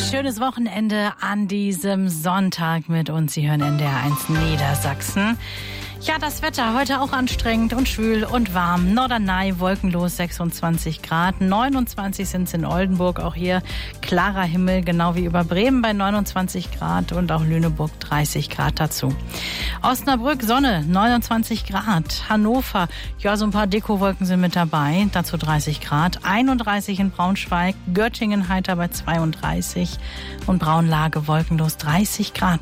Schönes Wochenende an diesem Sonntag mit uns. Sie hören NDR 1 Niedersachsen. Ja, das Wetter heute auch anstrengend und schwül und warm. Norderney wolkenlos 26 Grad. 29 sind es in Oldenburg. Auch hier klarer Himmel, genau wie über Bremen bei 29 Grad und auch Lüneburg 30 Grad dazu. Osnabrück Sonne 29 Grad. Hannover, ja, so ein paar Dekowolken sind mit dabei. Dazu 30 Grad. 31 in Braunschweig. Göttingen heiter bei 32 und Braunlage wolkenlos 30 Grad.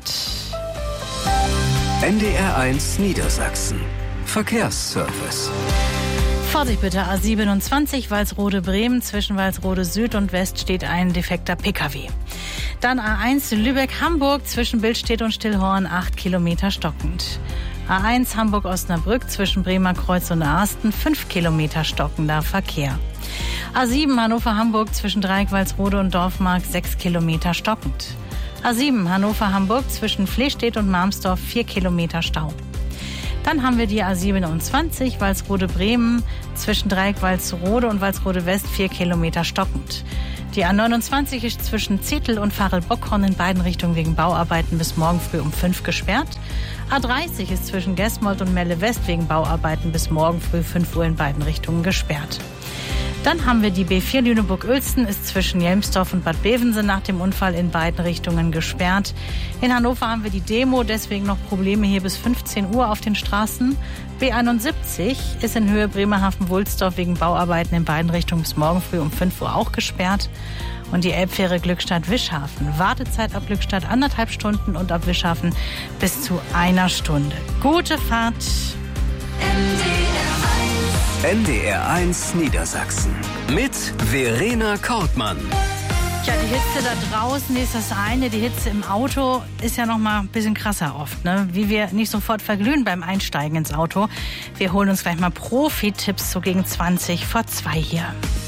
NDR 1 Niedersachsen. Verkehrsservice. Vorsicht bitte, A27 Walsrode-Bremen. Zwischen Walsrode Süd und West steht ein defekter Pkw. Dann A1 Lübeck-Hamburg. Zwischen Billstedt und Stillhorn 8 Kilometer stockend. A1 Hamburg-Osnabrück. Zwischen Bremer Kreuz und Arsten 5 Kilometer stockender Verkehr. A7 Hannover-Hamburg. Zwischen Dreieck Walsrode und Dorfmark 6 Kilometer stockend. A7 Hannover-Hamburg zwischen Flehstedt und Marmsdorf 4 Kilometer Stau. Dann haben wir die A27 Walsrode-Bremen zwischen Dreieck Walsrode und Walsrode West 4 Kilometer stockend. Die A29 ist zwischen Zetel und Varel-Bockhorn in beiden Richtungen wegen Bauarbeiten bis morgen früh um 5 gesperrt. A30 ist zwischen Gesmold und Melle West wegen Bauarbeiten bis morgen früh 5 Uhr in beiden Richtungen gesperrt. Dann haben wir die B4 Lüneburg-Uelzen, ist zwischen Jelmsdorf und Bad Bevensen nach dem Unfall in beiden Richtungen gesperrt. In Hannover haben wir die Demo, deswegen noch Probleme hier bis 15 Uhr auf den Straßen. B71 ist in Höhe Bremerhaven-Wulsdorf wegen Bauarbeiten in beiden Richtungen bis morgen früh um 5 Uhr auch gesperrt. Und die Elbfähre Glückstadt-Wischhafen. Wartezeit ab Glückstadt 1,5 Stunden und ab Wischhafen bis zu 1 Stunde. Gute Fahrt. NDR 1 Niedersachsen mit Verena Kortmann. Ja, die Hitze da draußen ist das eine. Die Hitze im Auto ist ja noch mal ein bisschen krasser oft, ne? Wie wir nicht sofort verglühen beim Einsteigen ins Auto. Wir holen uns gleich mal Profi-Tipps so gegen 20 vor 2 hier.